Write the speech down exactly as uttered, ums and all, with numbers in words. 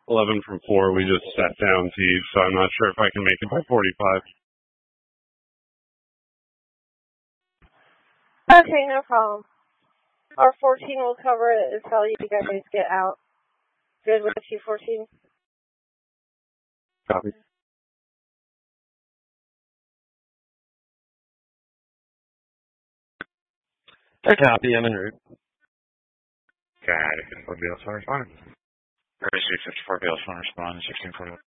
eleven from four, we just sat down to eat, so I'm not sure if I can make it by forty-five. Okay, no problem. Our fourteen will cover it until you guys get out. Good with you, fourteen? Copy. I copy, I'm en route. Got it, fifty-four B L, sorry, fine. Race fifty-four B L, respond, sixteen forty.